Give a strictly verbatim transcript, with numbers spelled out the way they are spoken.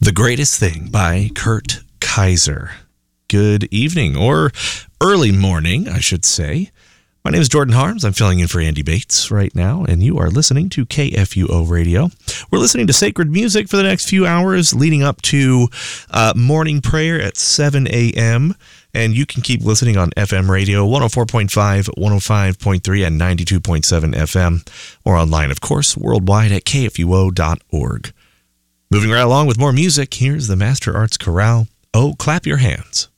The Greatest Thing by Kurt Kaiser. Good evening, or early morning, I should say. My name is Jordan Harms. I'm filling in for Andy Bates right now, and you are listening to K F U O Radio. We're listening to sacred music for the next few hours, leading up to uh, morning prayer at seven a.m., and you can keep listening on F M radio, one oh four point five, one oh five point three, and ninety-two point seven F M, or online, of course, worldwide at K F U O dot org. Moving right along with more music, here's the Master Arts Chorale, Oh, Clap Your Hands.